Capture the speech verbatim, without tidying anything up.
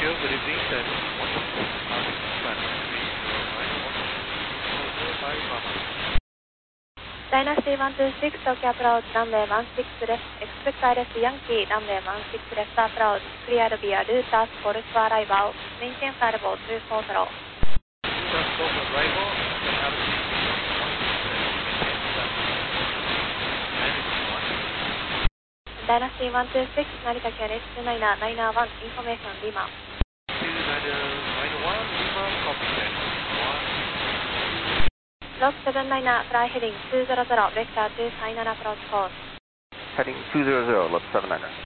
Tokyo, good evening, then one one five Mama. Dynasty one two six, Tokyo approach, runway one six left, expect I L S Yankee, runway one six left approach, clear via Lutas, Golf arrival, maintain fireboat two four zero. Lutas, Golf arrival, altitude Dynasty one two six, Narita Q N H two nine nine one, information Lima. two nine one, Lima, copy that. Lock seven nine, fly heading two zero zero, vector two five nine approach course. Heading two zero zero, left seven niner.